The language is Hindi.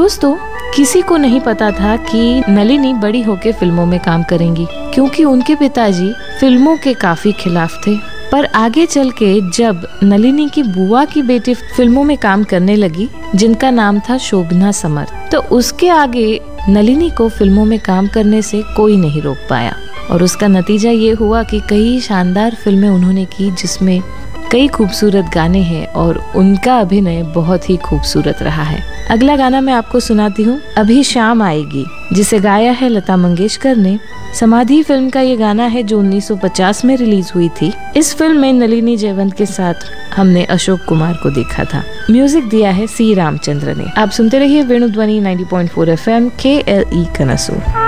दोस्तों, किसी को नहीं पता था कि नलिनी बड़ी होकर फिल्मों में काम करेंगी, क्योंकि उनके पिताजी फिल्मों के काफी खिलाफ थे। पर आगे चल के जब नलिनी की बुआ की बेटी फिल्मों में काम करने लगी, जिनका नाम था शोभना समर, तो उसके आगे नलिनी को फिल्मों में काम करने से कोई नहीं रोक पाया। और उसका नतीजा ये हुआ कि कई शानदार फिल्में उन्होंने की, जिसमें कई खूबसूरत गाने हैं और उनका अभिनय बहुत ही खूबसूरत रहा है। अगला गाना मैं आपको सुनाती हूँ, अभी शाम आएगी, जिसे गाया है लता मंगेशकर ने। समाधि फिल्म का ये गाना है जो 1950 में रिलीज हुई थी। इस फिल्म में नलिनी जयवंत के साथ हमने अशोक कुमार को देखा था। म्यूजिक दिया है सी रामचंद्र ने। आप सुनते रहिए वेणुध्वनि 90.4 FM KLE कनसूर।